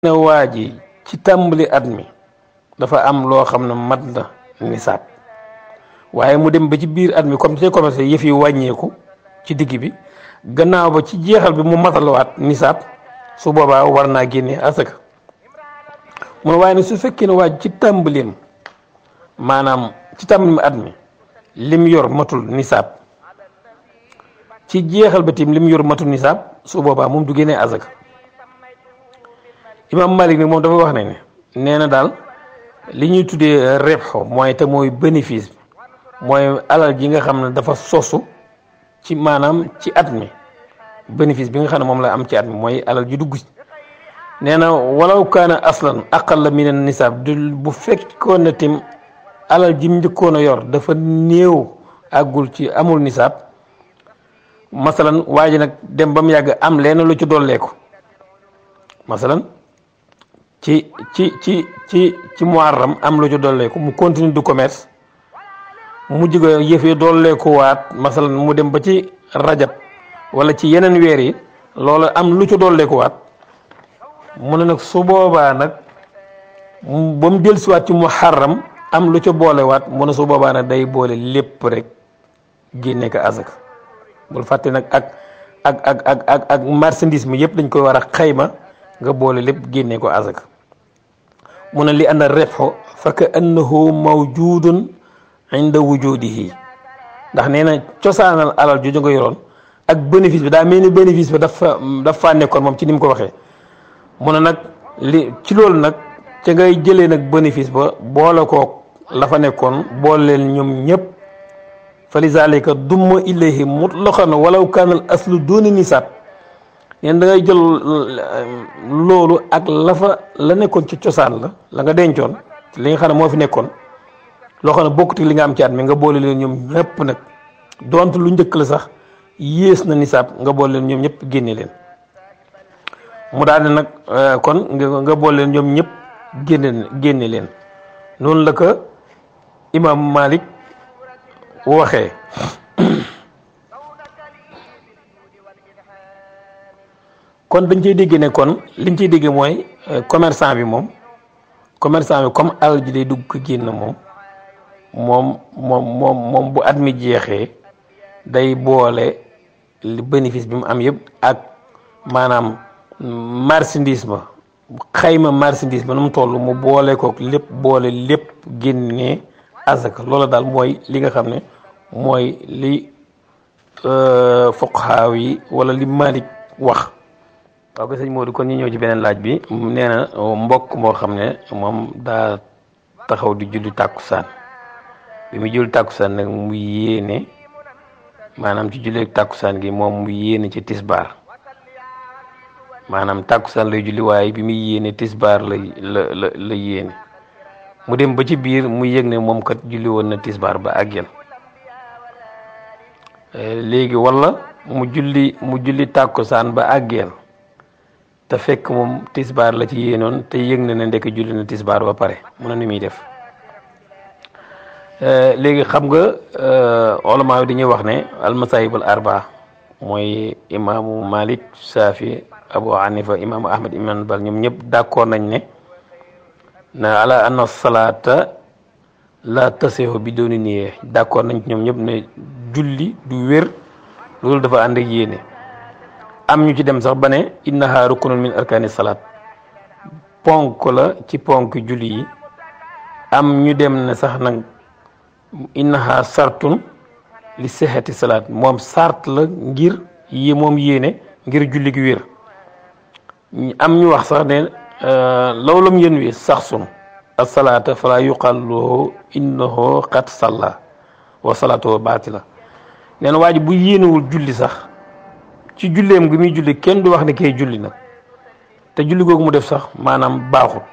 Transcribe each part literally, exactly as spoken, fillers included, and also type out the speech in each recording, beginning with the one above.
ne waa ji ci tàmbali at mi dafa am loo xam ne mat na nisaab waaye mu dem ba ci biir at mi comme ci commencé yëf yi wàññeeku ci digg bi gannaaw ba ci jeexal bi mu matalwaat nisaab su boobaa war naa génne asaka mu ne waaye ne su fekkee ne waa ji ci tàmbaleem maanaam ci tàmbali at mi lim yor matul nisaab ci jeexal ba tim lim yor matul nisaab su boobaa moom du génnee asaka imam Malik nag moom dafa wax ne ne nee na daal li ñuy tuddee rebxo mooy te mooy bénéfice bi mooy alal ji nga xam ne dafa sosu ci maanaam ci at mi bénéfice bi nga xam ne moom la am ci at mi mooy alal ji dugg nee na walaw kaana aslan aqalla min nisaab du bu fekkoon ne tim alal ji mu njëkkoon a yor dafa néew àggul ci amul nisaab masalan waa ji nag dem ba mu yàgg am leen lu ci dolleeku masalan ci ci ci ci ci muharram am lu ci dolleeku mu continue du commerce mu jóge yëfee dolleeku waat masalan mu dem ba ci rajab wala ci yeneen weer yi loolu am lu ci dolleeku waat mu ne nag su boobaa nag ba mu dellusiwaat ci muharram am lu ca boolewaat mu ne su boobaa nag day boole lépp rek génne ko azaka bul fàtte nag ak ak ak ak ak ak marchandise mi yëpp dañ koy war a xayma nga boole lépp génne ko azaka mu ne li anna rebxo fa ka annahu mawjudun inda wujudihi ndax nee na cosaanal alal jooju nga yoroon ak bénéfice bi daa mel ni bénéfice bi dafa dafa nekkoon moom ci ni mu ko waxee mu ne nag li ci loolu nag ca ngay jëlee nag bénéfice ba boole kook la fa nekkoon boole leen ñoom ñëpp fa li zalika dumma ilayhi mutlaqan walaw kaana al aslu duni nisaab neen da ngay jël loolu ak la fa la nekkoon ci cosaan la la nga dencoon li nga xam ne moo fi nekkoon loo xam ne bokkut li nga am ci at mi nga boole leen ñoom ñëpp nag donte lu njëkk la sax yées na nisaab nga boole leen ñoom ñëpp génne leen mu daal ne nag kon nga boole leen ñoom ñëpp génne génne leen noonu la ko imam Malik waxee kon dañ ciy dégg ne kon liñ ciy dégg mooy commerçant bi moom commerçant bi comme alal ji day dugg ko génn moom moom moom moom moom bu at mi jeexee day boole li bénéfice bi mu am yëpp ak maanaam marchandise ma xayma marchandise ba nu mu toll mu boole kook lépp boole lépp génnee azaka loola daal mooy li nga xam ne mooy li fuqahaa yi wala li Malik wax. waaw ko sëñ Modou kon ñu ñëw ci beneen laaj bi nee na mbokk moo xam ne moom daa taxaw di julli tàkkusaan bi mu julli tàkkusaan nag mu yéene maanaam ci julli tàkkusaan gi moom mu yéene ci tisbaar maanaam tàkkusaan lay julli waaye bi muy yéene tisbaar la la la la yéene mu dem ba ci biir mu yëg ne moom kat julli woon na tisbaar ba àggel léegi wala mu julli mu julli tàkkusaan ba àggel te fekk moom tisbaar la ci yéenoon te yëg na ne ndekk julli na tisbaar ba pare mu ne ni muy def léegi xam nga ulama yi dañuy wax ne almasahibul arba mooy imaamu Malik Shafi Abu Hanifa imaamu Ahmad ibn Hanbal ñoom ñëpp d'accord nañ ne na ala anna salaata la tasihu bi dooni niyee d'accord nañ ñoom ñëpp ne julli du wér loolu dafa ànd ak yéene am ñu ci dem sax ba ne innaha rukunun min arkani salaat ponk la ci ponk julli yi am ñu dem ne sax nag innaha sartun li sihhati salaat moom sart la ngir yi moom yéene ngir julli gi wér am ñu wax sax ne lawlam yéen wi sax sun as-salaata fala yuqallu innahu qad salla wa salaatuhu baatila nee na waa ji bu yéenewul julli sax ci julleem gi muy julli kenn du wax ne kay julli nag te julli googu mu def sax maanaam baaxul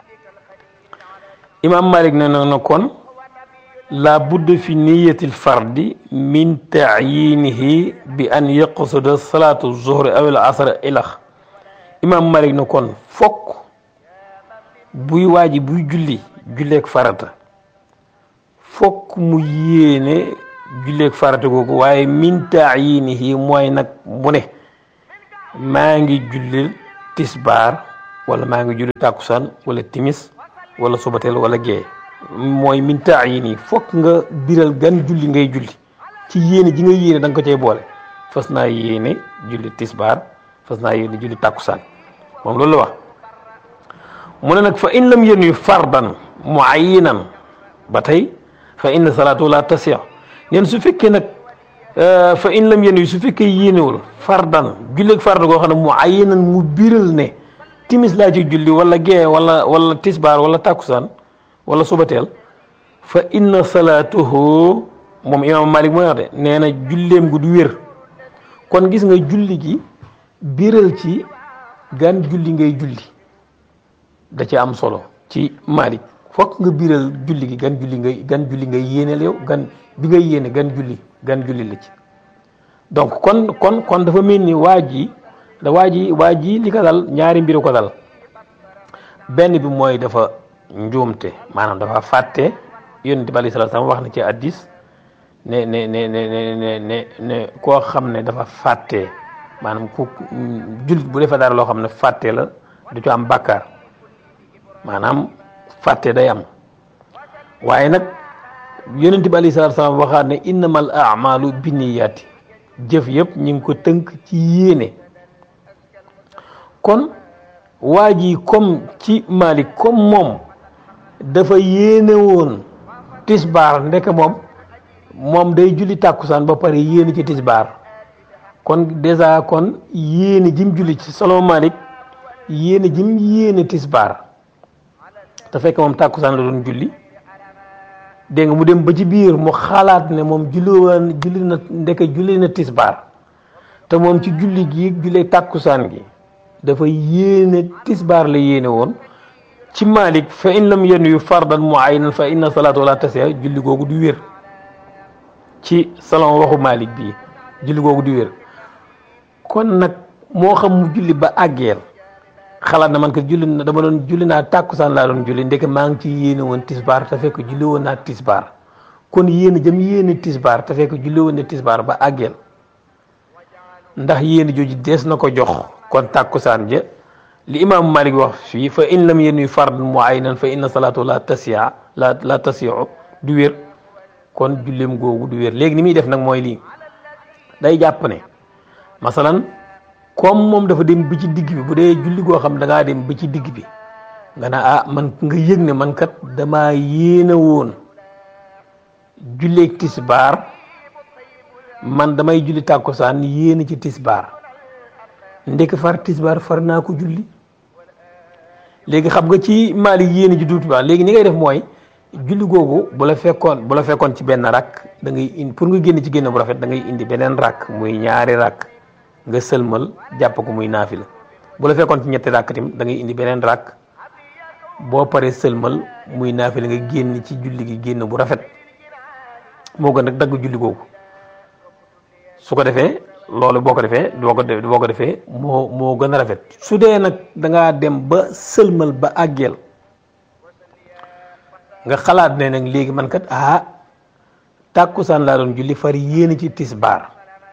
imam Malik ne na kon la budda fi niyatil fardi min ta'yinihi bi an yaqsuda salatu zuhri aw al asr ilax imam Malik ne kon fokk buy waaji buy julli julleek farata fokk mu yéene julleek farata googu waaye min ta'yinihi mooy nag mu ne maa ngi jullil tisbaar wala maa ngi julli tàkkusaan wala timis wala subateel wala gee mooy min taayini fokk nga biral gan julli ngay julli ci yéene ji nga yéene da nga ko cay boole fas naa yéene julli tisbaar fas naa yéene julli tàkkusaan moom loolu la wax mu ne nag fa in lam yanwi fardan muayyanan ba tey fa inna salaatu la tasix neen su fekkee nag fa in lam yanwi su fekkee yéenewul fardan julleeg farda goo xam ne muayyanan mu biral ne timis laa ci julli wala gee wala wala tisbaar wala tàkkusaan wala subateel fa inna salaatuhu moom imaam Malik mooy wax de nee na julleem gu du wér kon gis nga julli gi biral ci gan julli ngay julli da ci am solo ci Malik fokk nga biral julli gi gan julli ngay gan julli ngay yéeneel yow gan bi ngay yéene gan julli gan julli la ci donc kon kon kon dafa mel ni waa ji da waa ji waa ji li ko dal ñaari mbiru ko dal benn bi mooy dafa njuumte maanaam dafa fàtte yonent bi alayhi salaatu salaam wax na ci hadiis ne ne ne ne ne ne ne koo xam ne dafa fàtte maanaam ku jullit bu defee dara loo xam ne fàtte la du ci am bàkkaar maanaam fàtte day am waaye nag yonent bi alayhi salaatu salaam waxaat ne innamal a'maalu binniyaati jëf yëpp ñu ngi ko tënk ci yéene kon waa ji comme ci Malik comme moom dafa yéene woon tisbaar ndeke moom moom day julli tàkkusaan ba pare yéene ci tisbaar kon dèjà kon yéene jim julli ci solo Malik yéene jim yéene tisbaar te fekk moom tàkkusaan la doon julli dégg nga mu dem ba ci biir mu xalaat ne moom julli woon julli na ndeke julli na tisbaar te moom ci julli gi julli tàkkusaan gi dafa yéene tisbaar la yéene woon ci Malik fa in lam yanwi fardan muayyanan fa inna salaatu la tasih julli googu du wér ci salon waxu Malik bii julli googu du wér kon nag moo xam mu julli ba àggeel xalaat na man ko julli na dama doon julli naa tàkkusaan laa doon julli ndeke maa ngi ci yéene woon tisbaar te fekk julli woon naa tisbaar kon yéene jëm yéene tisbaar te fekk julli woon na tisbaar ba àggeel ndax yéene jooju dees na ko jox kon tàkkusaan ja li imaamu Malik wax fii fa in lam yanwi fard muayyanan fa inna salaatu la tasia la la tasiu du wér kon julleem googu du wér léegi ni muy def nag mooy lii day jàpp ne masalan comme moom dafa dem ba ci digg bi bu dee julli goo xam da ngaa dem ba ci digg bi nga ne ah man nga yëg ne man kat damaa yéene woon julleeg tisbaar man damay julli tàkkusaan yéene ci tisbaar ndek far tisbaar far naa ko julli léegi xam nga ci Malik yéene ji duuti baax léegi ni ngay def mooy julli googu bu la fekkoon bu la fekkoon ci benn rakk da ngay indi pour nga génn ci génn bu rafet da ngay indi beneen rakk muy ñaari rakk nga sëlmal jàpp ko muy naafila bu la fekkoon ci ñetti rakk tim da ngay indi beneen rakk boo paree sëlmal muy naafila nga génn ci julli gi génn bu rafet moo gën nag dagg julli googu su ko defee loolu boo ko defee boo ko boo ko defee moo moo gën a rafet su dee nag dangaa dem ba sëlmal ba àggeel nga xalaat ne nag léegi man kat ah tàkkusaan laa doon julli far yéene ci tisbaar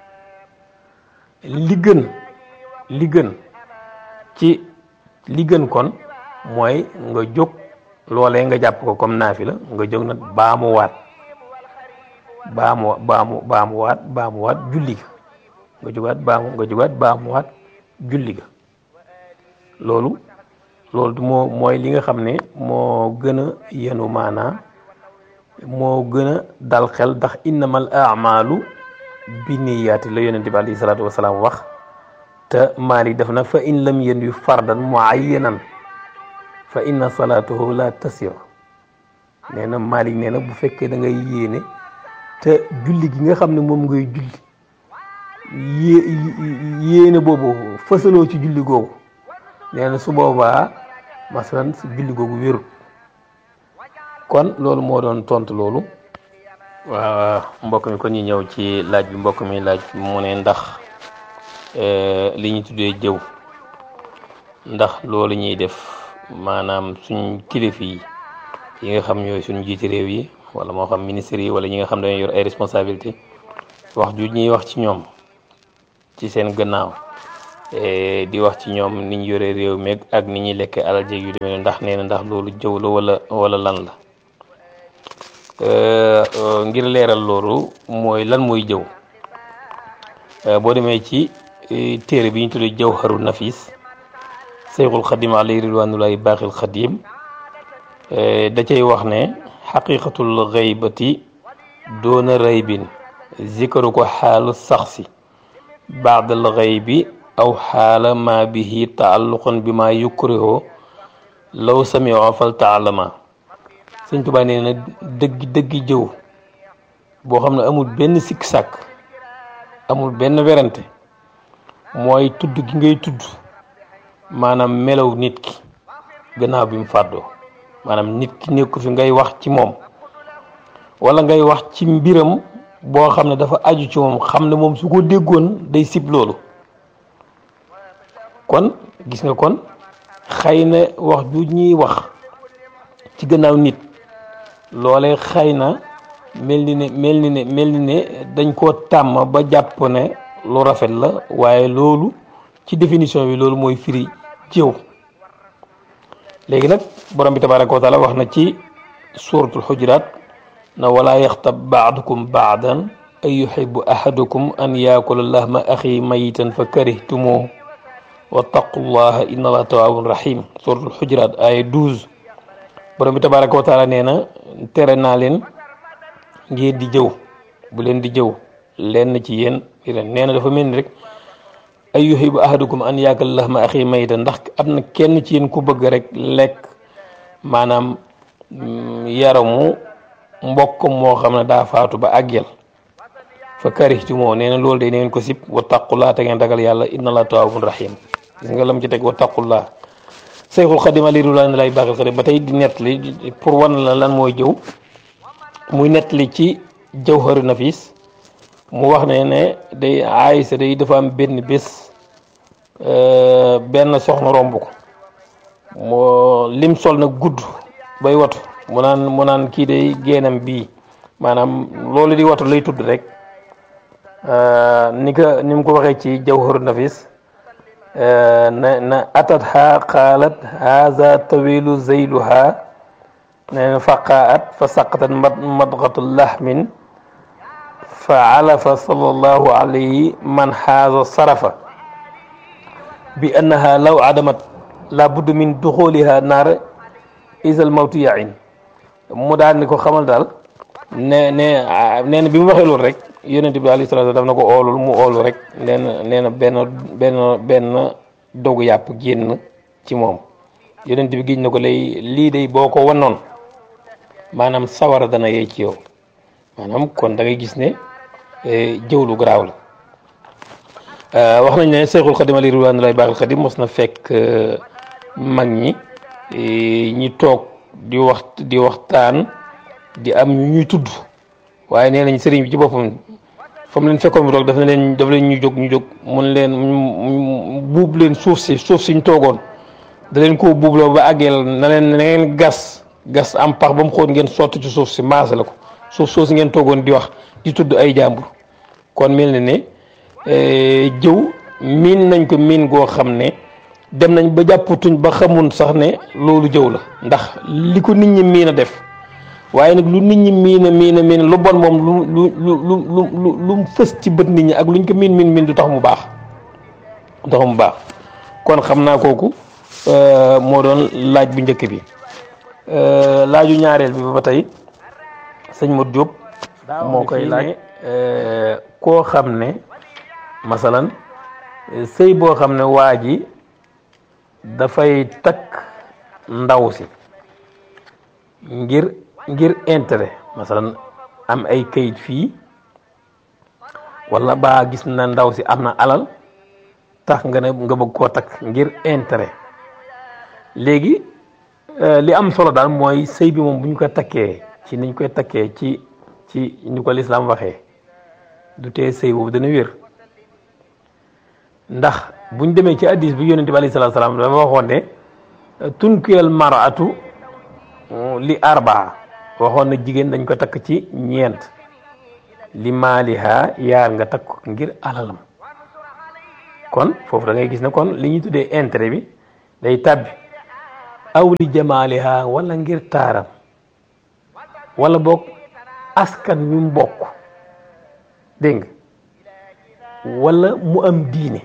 li gën li gën ci li gën kon mooy nga jóg loolee nga jàpp ko comme naafila nga jóg nag baamu waat baamu baamu baamu waat baamu waat julli ga nga jógaat baamu nga jógaat baamu waat julli ga loolu loolu moo mooy li nga xam ne moo gën a yenu maanaa moo gën a dal xel ndax innamal a'maalu binniyaati la yonent bi alayhi salaatu wasalaam wax te Maalik def na fa in lam yanwi fardan muayyanan fa inna salaatuhu la tasir nee na Maalik nee na bu fekkee da ngay yéene te julli gi nga xam ne moom ngay julli yé yéene boobu fësaloo ci julli googu nee na su boobaa masalan su julli googu wérut kon loolu moo doon tontu loolu. waaw mbokk mi kon ñu ñëw ci laaj bi mbokk mi laaj mu ne ndax li ñu tuddee jëw ndax loolu ñuy def maanaam suñ kilifa yi yi nga xam ñooy suñ jiiti réew yi wala moo xam ministres yi wala ñi nga xam dañoo yor ay responsabilité wax ju ñuy wax ci ñoom ci seen gannaaw di wax ci ñoom ni ñu yore réew meeg ak ni ñuy lekkee alal jéeg yu demee ndax nee na ndax loolu jëw la wala wala lan la ngir leeral loolu mooy lan mooy jëw boo demee ci téere bi ñu tuddee Jawharu Nafis Seyxul Xadim alayhi ridwanullahi baaxil Xadim da cay wax ne xaqiqatul xaybati doona raybin zikaru ko xaalu saxsi baadal xaybi aw xaala ma bihi taalluqan bi ma yukrihoo law samioo fal taalama sëñ Tuubaa nee na dëgg dëgg jëw boo xam ne amul benn sikk sàkk amul benn werante mooy tudd gi ngay tudd maanaam melaw nit ki gannaaw bi mu fàddoo maanaam nit ki nekku fi ngay wax ci moom wala ngay wax ci mbiram boo xam ne dafa aju ci moom xam ne moom su ko déggoon day sib loolu kon gis nga kon xëy na wax ju ñuy wax ci gannaaw nit loolee xëy na mel ni ne mel ni ne mel ni ne dañ koo tàmm ba jàpp ne lu rafet la waaye loolu ci définition bi loolu mooy firi jëw léegi nag borom bi tabaraka wa taala wax na ci suratul xujuraat na wala yaxtab baadukum baadan ay yuxibu ahadukum an yaakula lahma axi mayitan fa karihtumoo wattaqullaha inna allaha tawaabun rahim suratul xujuraat ay douze borom bi tabaraka wa taala nee na tere naa leen ngeen di jëw bu leen di jëw lenn ci yéen nee na dafa mel ni rek ay yuxibu ahadukum an yaakula lahma axi mayitan ndax am na kenn ci yéen ku bëgg rek lekk maanaam yaramu mbokk moo xam ne daa faatu ba àggel fa karihtu moo nee na loolu day neen ko sib wa taqullah te ngeen ragal yàlla inna allah tawaabun rahim gis nga lam ci teg wa taqullah Seyxul Xadim aliru la lay baaxil xadim ba tey di nettali pour wan la lan mooy jëw muy nettali ci Jawharu Nafis mu wax ne ne day Aysa day dafa am benn bés benn soxna romb ko moo lim sol nag gudd bay watu mu naan mu naan kii day génnam bii maanaam loolu di watu lay tudd rek ni ko ni mu ko waxee ci Jawharu Nafis na na atatha qaalat haza tawilu zeyluha ne faqaat fa saqatat madghatu lahmin fa alafa sallallahu alayhi man haza sarafa bi annaha law adamat la budda min duxuliha naar isal mawtu yain mu daal ni ko xamal daal ne ne nee na bi mu waxee loolu rek yonent bi alayhi salaatu daf na ko oolul mu oolu rek nee na nee na benn benn benn dogu yàpp génn ci moom yonent bi giñ na ko lay lii day boo ko wannoon maanaam sawara dana yey ci yow maanaam kon da ngay gis ne jëw lu garaaw la wax nañ ne Seyxul Xadim ali ridwanullahi baaxil xadim mos na fekk mag ñi ñi toog di wax di waxtaan di am ñu ñuy tudd waaye nee nañ sëriñ bi ci boppam fa mu leen fekkoon bi toog daf na leen daf leen ñu jóg ñu jóg mun leen buub leen suuf si suuf si ñu toogoon da leen koo buubloo ba àggeel na leen na ngeen gas gas am pax ba mu xóot ngeen sotti ci suuf si maase la ko suuf soo si ngeen toogoon di wax di tudd ay jàmbur kon mel na ne jëw miin nañ ko miin goo xam ne dem nañ ba jàppatuñ ba xamun sax ne loolu jëw la ndax li ko nit ñi miin a def waaye nag lu nit ñi miin a miin a miin lu bon moom lu lu lu lu lu lu mu fës ci bët nit ñi ak luñ ko miin miin miin du tax mu baax du tax mu baax kon xam naa kooku moo doon laaj bu njëkk bi laaju ñaareel bi ba tey sëñ Modou Diop moo koy laaj koo xam ne masalan sëy boo xam ne waa ji dafay takk ndaw si ngir ngir intérêt masalan am ay kayit fii wala baa gis na ndaw si am na alal tax nga ne nga bëgg koo takk ngir intérêt léegi li am solo daal mooy sëy bi moom bu ñu ko takkee ci niñ koy takkee ci ci ni ko lislaam waxee du tee sëy boobu dana wér ndax buñ demee ci hadiis bi yonent bi alayhi salaatu salaam dafa waxoon ne tunkiyal mar'atu li arbaa waxoon na jigéen dañ ko takk ci ñeent li maaliha yaar nga takk ngir alalam kon foofu da ngay gis ne kon li ñuy tuddee intérêt bi day tàbbi aw li jamaaliha wala ngir taaram wala boog askan wi mu bokk dégg nga wala mu am diine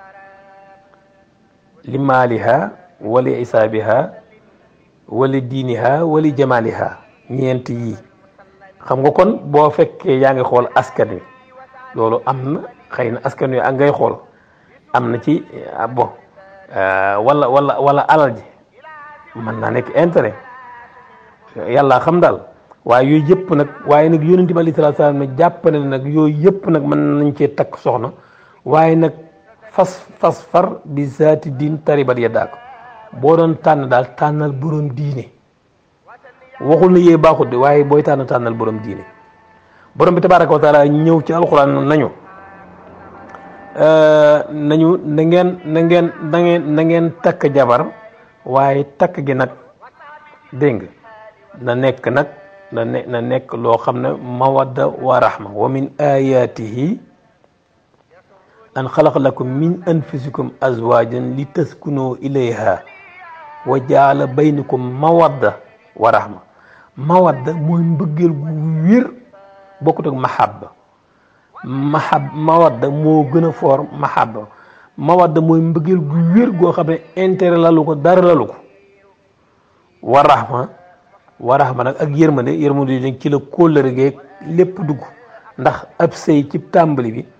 li maaliha wala isaabiha wala diiniha wala jamaaliha ñeent yii xam nga kon boo fekkee yaa ngi xool askan wi loolu am na xëy na askan wi ak ngay xool am na ci bon wala wala wala alal ji mën naa nekk intérêt yàlla xam daal waaye yooyu yëpp nag waaye nag yonent bi alayhi salaatu salaam ne jàpp ne nag yooyu yëpp nag mën nañ cee takk soxna waaye nag fas fas far bi zaati diin taribat yadaak boo doon tànn daal tànnal borom diine waxul na yee baaxut de waaye booy tànn tànnal borom diine borom bi tabaaraka wa taala ñëw ci alxuraan nañu nañu na ngeen na ngeen na ngeen na ngeen takk jabar waaye takk gi nag dégg nga na nekk nag na ne na nekk loo xam ne mawadda wa rahma wa min ayatihi an xalaqa lakum min anfusikum azwajan li taskunu ilayha wa jaala baynakum mawadda wa rahma mawadda mooy mbëggeel gu wér bokkut ak mahabba mahab mawadda moo gën a foor mahabba mawadda mooy mbëggeel gu wér goo xam ne intérêt lalu ko dara lalu ko wa rahma wa rahma nag ak yërmande yërmande yi ci la kóllëre geeg lépp dugg ndax ab sëy ci tàmbali bi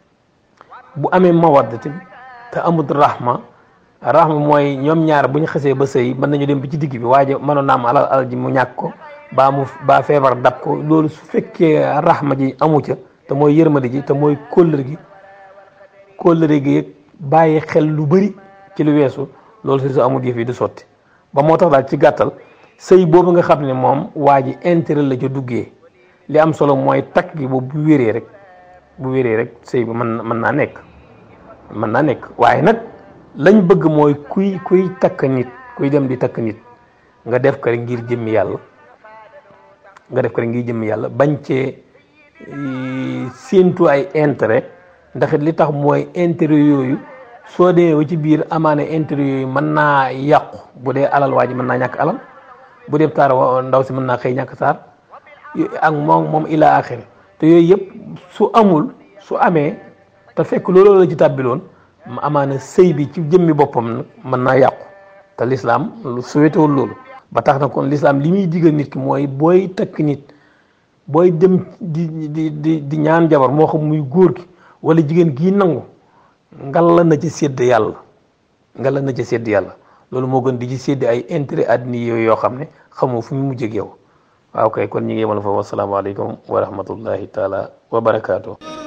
bu amee mawadda te amul rahma rahma mooy ñoom ñaar bu ñu xasee ba sëy mën nañu dem bi ci digg bi waaye mënoon naa am alal alal ji mu ñàkk ko baa mu baa feebar dab ko loolu su fekkee rahma ji amu ca te mooy yërmande ji te mooy kóllëre gi kóllëre gi bàyyi xel lu bëri ci lu weesu loolu si su amul yëf yi du sotti ba moo tax daal ci gàttal sëy boobu nga xam ne moom waa ji intérêt la ca duggee li am solo mooy takk gi boobu bu wéree rek bu wéree rek sëy bi mën mën naa nekk mën naa nekk waaye nag lañ bëgg mooy kuy kuy takk nit kuy dem di takk nit nga def ko rek ngir jëmmi yàlla nga def ko rek ngir jëmmi yàlla bañ cee séentu ay intérêt ndax li tax mooy intérêt yooyu soo demee ba ci biir amaane intérêt yooyu mën naa yàqu bu dee alal waa ji mën naa ñàkk alal bu dee taar ndaw si mën naa xëy ñàkk taar ak moom moom ila axir te yooyu yëpp su amul su amee te fekk loolu la ci tàbbiloon ma amaana sëy bi ci jëmmi boppam nag mën naa yàqu te lislaam lu suwetewul loolu ba tax na kon lislaam li muy digal nit ki mooy booy takk nit booy dem di di di di ñaan jabar moo xam muy góor gi wala jigéen gii nangu ngalla na ci sédd yàlla ngalla na ci sédd yàlla loolu moo gën di ci sédd ay intérêt àddina yooyu yoo xam ne xamoo fu mu mujj ak yow waaw kay kon ñi ngi yemal foofu wasalaamaaleykum wa rahmatullahi taala wa barakaatu.